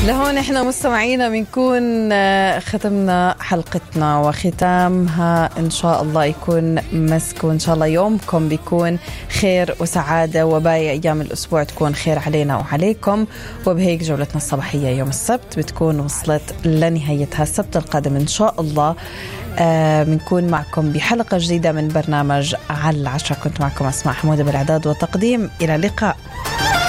لهون احنا مستمعينا بنكون ختمنا حلقتنا، وختامها ان شاء الله يكون مسك، وان شاء الله يومكم بيكون خير وسعادة، وباقي ايام الاسبوع تكون خير علينا وعليكم. وبهيك جولتنا الصباحية يوم السبت بتكون وصلت لنهايتها. السبت القادم ان شاء الله بنكون معكم بحلقة جديدة من برنامج على العشرة. كنت معكم أسماء حمودة بالإعداد والتقديم. إلى اللقاء.